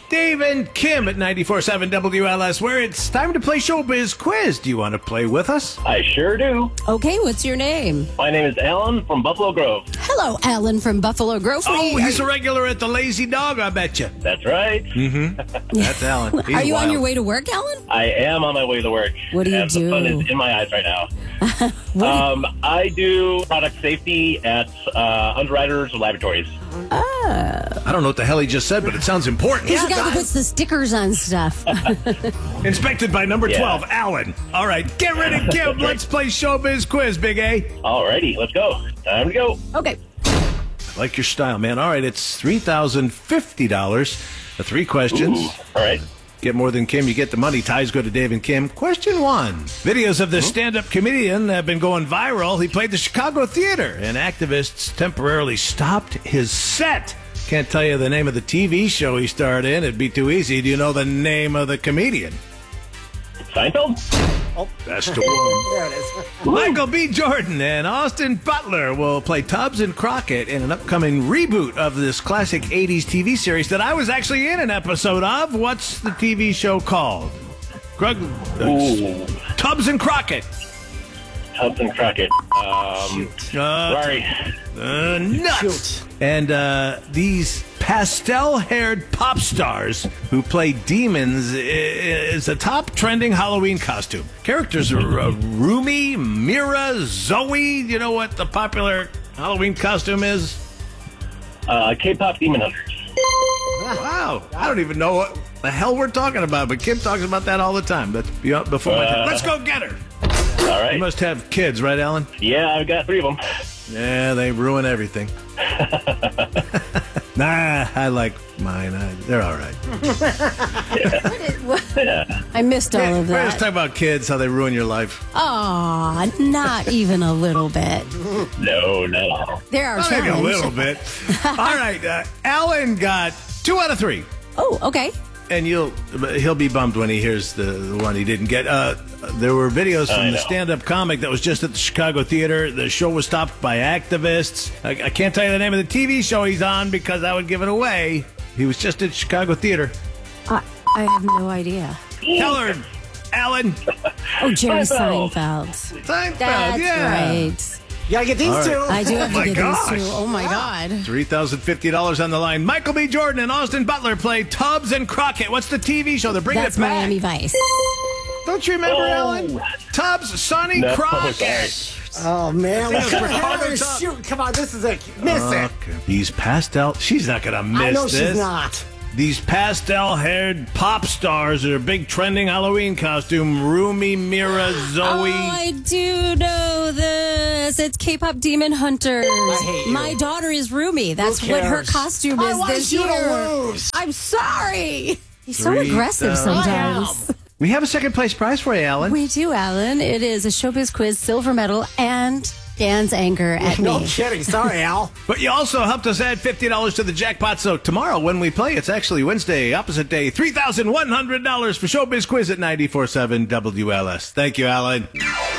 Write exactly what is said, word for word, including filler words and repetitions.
Dave and Kim at ninety-four point seven W L S, where it's time to play Showbiz Quiz. Do you want to play with us? I sure do. Okay, what's your name? My name is Alan from Buffalo Grove. Hello, Alan from Buffalo Grove. Oh, Are- he's a regular at the Lazy Dog, I bet you. That's right. That's Alan. He's Are you wild. on your way to work, Alan? I am on my way to work. What do you and do? The fun is in my eyes right now. um, I do product safety at uh, Underwriters Laboratories. I don't know what the hell he just said, but it sounds important. He's the guy that puts the stickers on stuff. Inspected by number Yeah. twelve, Alan. All right, get ready, Kim. Let's play Showbiz Quiz, Big A. Alrighty, let's go. Time to go. Okay. I like your style, man. All right, it's three thousand fifty dollars. The three questions. Ooh, all right. Get more than Kim, you get the money. Ties go to Dave and Kim. Question one. Videos of the stand-up comedian have been going viral. He played the Chicago Theater, and activists temporarily stopped his set. Can't tell you the name of the T V show he starred in. It'd be too easy. Do you know the name of the comedian? Seinfeld? That's the one. There it is. Michael B. Jordan and Austin Butler will play Tubbs and Crockett in an upcoming reboot of this classic eighties T V series that I was actually in an episode of. What's the T V show called? Grug, Ooh. Tubbs and Crockett. Tubbs and Crockett. Um, Uh, sorry. uh, nuts. Shoot. And uh, these pastel-haired pop stars who play demons i- is a top trending Halloween costume. Characters are uh, Rumi, Mira, Zoe. You know what the popular Halloween costume is? Uh, K-pop Demon Hunters. Wow. I don't even know what the hell we're talking about, but Kim talks about that all the time. That's beyond- before my time. Uh. Let's go get her. All You right. must have kids, right, Alan? Yeah, I've got three of them. Yeah, they ruin everything. Nah, I like mine. I, they're all right. I missed all of We're just that. talking about kids, how they ruin your life. Aw, not even a little bit. No, not at all. There are Maybe a challenges. little bit. All right, uh, Alan got two out of three. Oh, okay. And you'll he'll be bummed when he hears the, the one he didn't get. Uh, there were videos I from the know. stand-up comic that was just at the Chicago Theater. The show was stopped by activists. I, I can't tell you the name of the T V show he's on because I would give it away. He was just at Chicago Theater. I, I have no idea. Tell her, Alan. Oh, Jerry Seinfeld. Seinfeld. Seinfeld, That's yeah. right. You gotta get these All right. two. I do have Oh my to get gosh. these two. Oh, my God. three thousand fifty dollars on the line. Michael B. Jordan and Austin Butler play Tubbs and Crockett. What's the T V show? They're bringing That's it back. Miami Vice. Don't you remember, Oh. Alan? Tubbs, Sonny No, Crockett. sorry. Oh man, I think what it kind was of for hell Father is Tubbs. shoot? Come on, this is it. Miss it. Okay. These pastel. She's not gonna miss I know this. she's not. These pastel-haired pop stars are a big trending Halloween costume. Rumi, Mira, Zoe. Oh, I do know this. It's K-pop Demon Hunters. I hate you. My daughter is Rumi. That's Who what her cares? costume I is want this you to year. lose. I'm sorry. He's so Three aggressive thousand. sometimes. We have a second place prize for you, Alan. We do, Alan. It is a Showbiz Quiz silver medal and Dan's anger at No me. kidding. Sorry, Al. But you also helped us add fifty dollars to the jackpot. So tomorrow when we play, it's actually Wednesday, opposite day, three thousand one hundred dollars for Showbiz Quiz at ninety-four point seven W L S. Thank you, Alan.